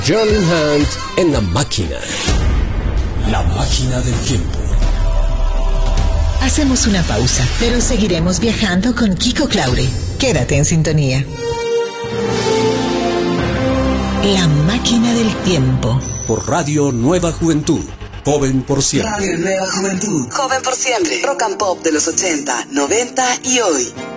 Geraldine Hunt en La Máquina. La Máquina del Tiempo. Hacemos una pausa, pero seguiremos viajando con Kiko Claure. Quédate en sintonía. La Máquina del Tiempo. Por Radio Nueva Juventud. Joven por siempre. Radio Nueva Juventud. Joven por siempre. Rock and pop de los 80, 90 y hoy.